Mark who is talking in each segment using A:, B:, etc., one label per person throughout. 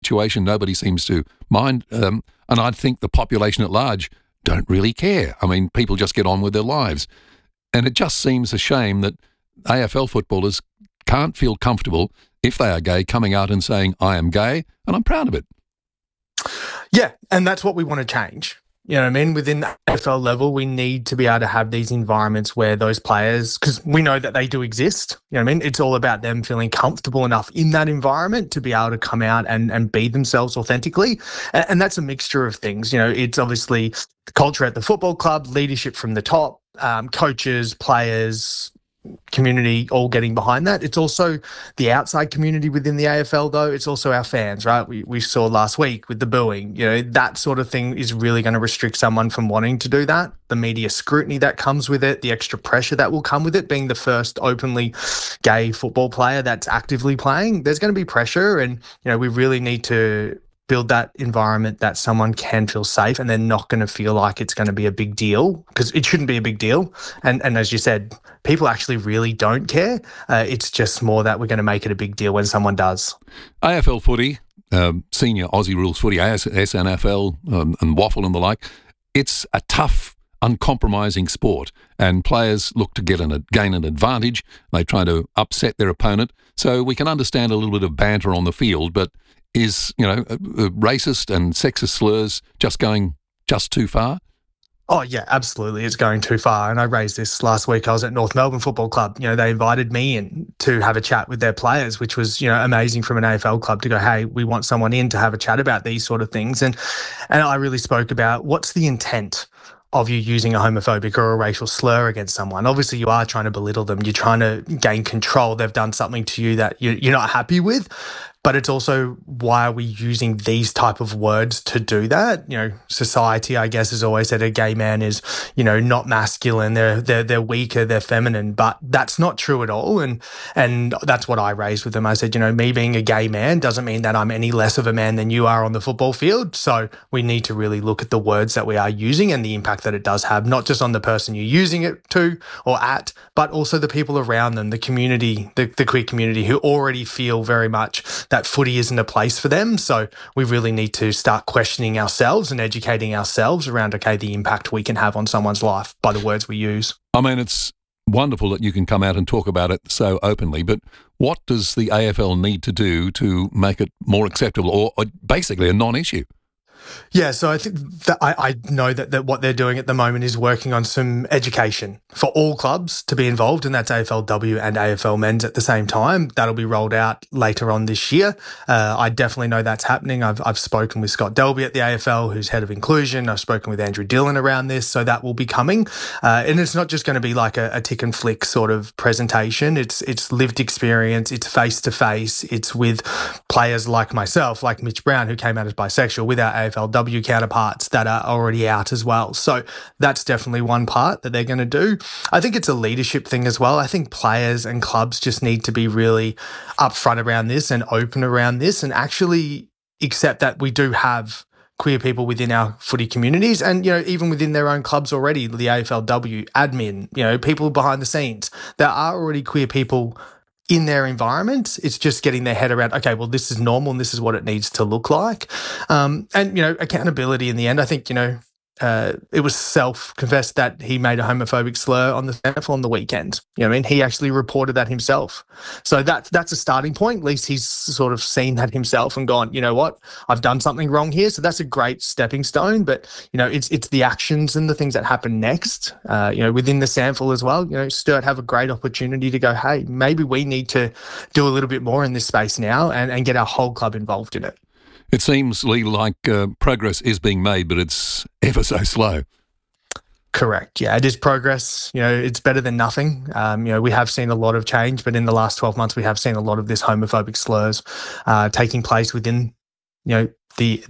A: situation. Nobody seems to mind. And I think the population at large don't really care. I mean, people just get on with their lives. And it just seems a shame that AFL footballers can't feel comfortable, if they are gay, coming out and saying, I am gay, and I'm proud of it.
B: Yeah, and that's what we want to change. You know what I mean? Within the AFL level, we need to be able to have these environments where those players, because we know that they do exist, you know what I mean? It's all about them feeling comfortable enough in that environment to be able to come out and be themselves authentically. And that's a mixture of things. You know, it's obviously the culture at the football club, leadership from the top, coaches, players, community all getting behind that. It's also the outside community within the AFL, though. It's also our fans, right? We saw last week with the booing. You know, that sort of thing is really going to restrict someone from wanting to do that. The media scrutiny that comes with it, the extra pressure that will come with it, being the first openly gay football player that's actively playing, there's going to be pressure, and you know, we really need to build that environment that someone can feel safe and they're not going to feel like it's going to be a big deal, because it shouldn't be a big deal. And as you said, people actually really don't care. It's just more that we're going to make it a big deal when someone does.
A: AFL footy, senior Aussie rules footy, SNFL and waffle and the like, it's a tough, uncompromising sport, and players look to gain an advantage. They try to upset their opponent. So we can understand a little bit of banter on the field, but is, you know, racist and sexist slurs going too far?
B: Oh, yeah, absolutely. It's going too far. And I raised this last week. I was at North Melbourne Football Club. You know, they invited me in to have a chat with their players, which was, you know, amazing from an AFL club to go, hey, we want someone in to have a chat about these sort of things. And I really spoke about what's the intent of you using a homophobic or a racial slur against someone. Obviously, you are trying to belittle them. You're trying to gain control. They've done something to you that you're not happy with. But it's also, why are we using these type of words to do that? You know, society, I guess, has always said a gay man is, you know, not masculine. They're weaker, they're feminine, but that's not true at all. And that's what I raised with them. I said, you know, me being a gay man doesn't mean that I'm any less of a man than you are on the football field. So we need to really look at the words that we are using and the impact that it does have, not just on the person you're using it to or at, but also the people around them, the community, the queer community, who already feel very much that footy isn't a place for them. So we really need to start questioning ourselves and educating ourselves around, okay, the impact we can have on someone's life by the words we use.
A: I mean, it's wonderful that you can come out and talk about it so openly, but what does the AFL need to do to make it more acceptable, or basically a non-issue?
B: Yeah, so I think that I know that what they're doing at the moment is working on some education for all clubs to be involved, and that's AFLW and AFL Men's at the same time. That'll be rolled out later on this year. I definitely know that's happening. I've spoken with Scott Delby at the AFL, who's head of inclusion. I've spoken with Andrew Dillon around this, so that will be coming. And it's not just going to be like a tick and flick sort of presentation. It's lived experience. It's face-to-face. It's with players like myself, like Mitch Brown, who came out as bisexual, with our AFLW counterparts that are already out as well. So that's definitely one part that they're going to do. I think it's a leadership thing as well. I think players and clubs just need to be really upfront around this and open around this, and actually accept that we do have queer people within our footy communities, and, you know, even within their own clubs already, the AFLW admin, you know, people behind the scenes, there are already queer people in their environment. It's just getting their head around, okay, well, this is normal and this is what it needs to look like. And, you know, accountability in the end, I think, you know, it was self-confessed that he made a homophobic slur on the SNFL on the weekend. You know what I mean? He actually reported that himself. So that's a starting point. At least he's sort of seen that himself and gone, you know what, I've done something wrong here. So that's a great stepping stone. But, you know, it's the actions and the things that happen next, you know, within the SANFL as well. You know, Sturt have a great opportunity to go, hey, maybe we need to do a little bit more in this space now and get our whole club involved in it.
A: It seems, Lee, like progress is being made, but it's ever so slow.
B: Correct. Yeah, it is progress. You know, it's better than nothing. You know, we have seen a lot of change, but in the last 12 months, we have seen a lot of this homophobic slurs taking place within, you know, the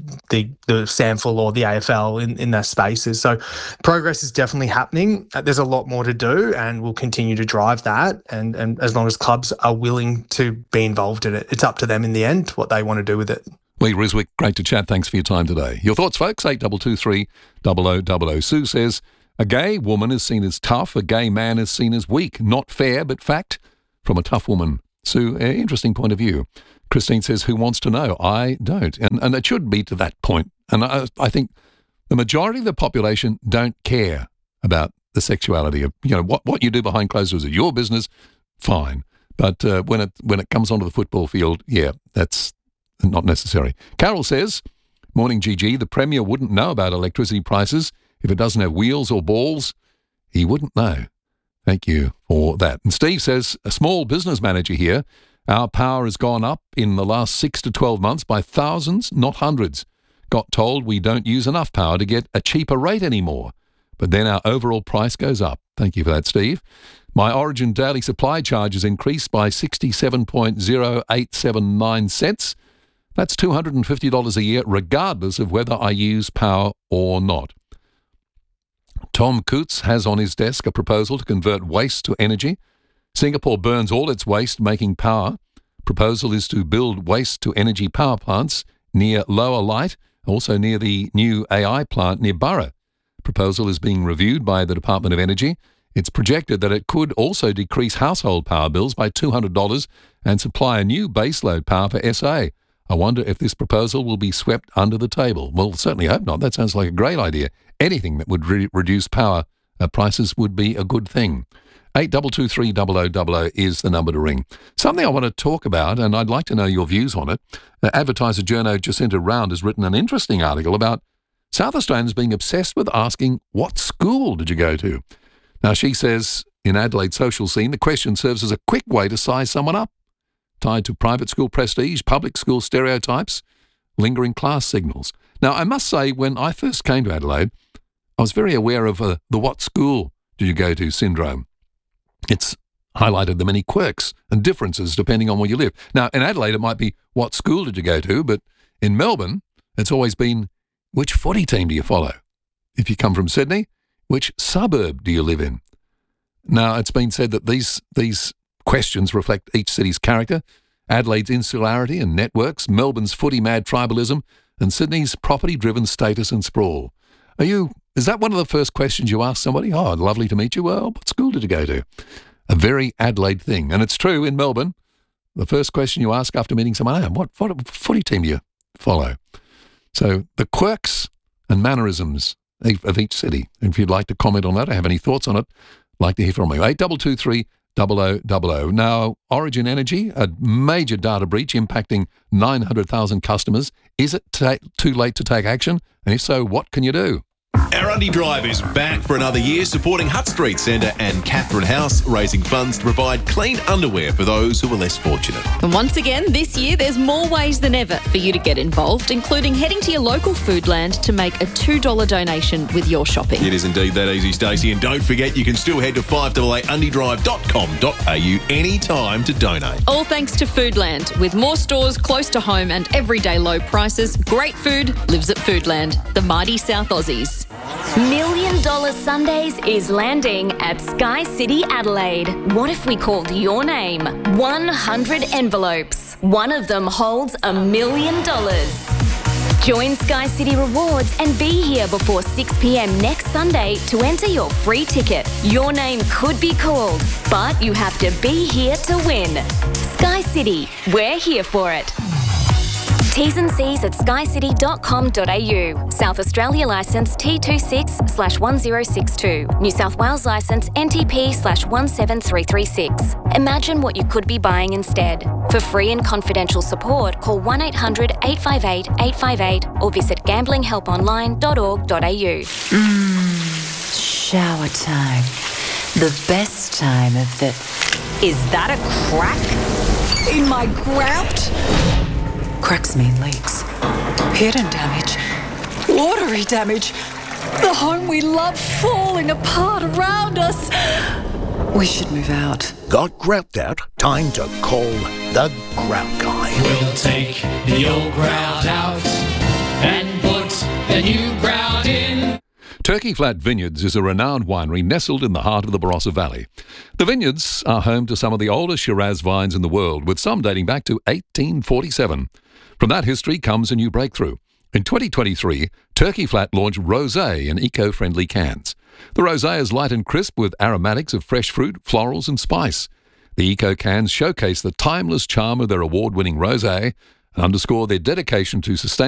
B: SANFL or the AFL in their spaces. So progress is definitely happening. There's a lot more to do, and we'll continue to drive that. And as long as clubs are willing to be involved in it, it's up to them in the end what they want to do with it.
A: Lee Ryswick, great to chat. Thanks for your time today. Your thoughts, folks? 8223 0000. Sue says, a gay woman is seen as tough, a gay man is seen as weak. Not fair, but fact from a tough woman. Sue, interesting point of view. Christine says, who wants to know? I don't. And it should be to that point. And I think the majority of the population don't care about the sexuality of, what you do behind closed doors is your business, fine. But when it comes onto the football field, yeah, that's not necessary. Carol says, morning GG, the Premier wouldn't know about electricity prices if it doesn't have wheels or balls. He wouldn't know. Thank you for that. And Steve says, a small business manager here, our power has gone up in the last 6 to 12 months by thousands, not hundreds. Got told we don't use enough power to get a cheaper rate anymore. But then our overall price goes up. Thank you for that, Steve. My Origin daily supply charge has increased by 67.0879 cents. That's $250 a year, regardless of whether I use power or not. Tom Coots has on his desk a proposal to convert waste to energy. Singapore burns all its waste, making power. Proposal is to build waste-to-energy power plants near Lower Light, also near the new AI plant near Burra. Proposal is being reviewed by the Department of Energy. It's projected that it could also decrease household power bills by $200 and supply a new baseload power for SA. I wonder if this proposal will be swept under the table. Well, certainly hope not. That sounds like a great idea. Anything that would reduce power prices would be a good thing. 8223 is the number to ring. Something I want to talk about, and I'd like to know your views on it. Advertiser journo Jacinta Round has written an interesting article about South Australians being obsessed with asking, what school did you go to? Now, she says, in Adelaide's social scene, the question serves as a quick way to size someone up, tied to private school prestige, public school stereotypes, lingering class signals. Now, I must say, when I first came to Adelaide, I was very aware of the what school did you go to syndrome. It's highlighted the many quirks and differences depending on where you live. Now, in Adelaide, it might be, what school did you go to? But in Melbourne, it's always been, which footy team do you follow? If you come from Sydney, which suburb do you live in? Now, it's been said that these questions reflect each city's character, Adelaide's insularity and networks, Melbourne's footy-mad tribalism, and Sydney's property-driven status and sprawl. Is that one of the first questions you ask somebody? Oh, lovely to meet you. Well, what school did you go to? A very Adelaide thing. And it's true in Melbourne. The first question you ask after meeting someone, what footy team do you follow? So the quirks and mannerisms of each city. If you'd like to comment on that or have any thoughts on it, I'd like to hear from you. 8223 0000. Now, Origin Energy, a major data breach impacting 900,000 customers. Is it too late to take action? And if so, what can you do?
C: Our Undy Drive is back for another year, supporting Hutt Street Centre and Catherine House, raising funds to provide clean underwear for those who are less fortunate.
D: And once again, this year, there's more ways than ever for you to get involved, including heading to your local Foodland to make a $2 donation with your shopping.
C: It is indeed that easy, Stacey. And don't forget, you can still head to 588undydrive.com.au anytime to donate.
D: All thanks to Foodland. With more stores close to home and everyday low prices, great food lives at Foodland, the mighty South Aussies.
E: $1 Million Sundays is landing at Sky City Adelaide. What if we called your name? 100 envelopes. One of them holds $1 million. Join Sky City Rewards and be here before 6 p.m. next Sunday to enter your free ticket. Your name could be called, but you have to be here to win. Sky City, we're here for it. T's and C's at skycity.com.au. South Australia licence T26/1062. New South Wales licence NTP/17336. Imagine what you could be buying instead. For free and confidential support, call 1-800-858-858 or visit gamblinghelponline.org.au.
F: Shower time. The best time of the... Is that a crack in my grout? Cracks mean leaks. Hidden damage. Watery damage. The home we love falling apart around us. We should move out.
G: Got grout out? Time to call the Grout Guy.
H: We'll take the old grout out and put the new grout in.
A: Turkey Flat Vineyards is a renowned winery nestled in the heart of the Barossa Valley. The vineyards are home to some of the oldest Shiraz vines in the world, with some dating back to 1847. From that history comes a new breakthrough. In 2023, Turkey Flat launched Rosé in eco-friendly cans. The Rosé is light and crisp with aromatics of fresh fruit, florals and spice. The Eco cans showcase the timeless charm of their award-winning rosé and underscore their dedication to sustainability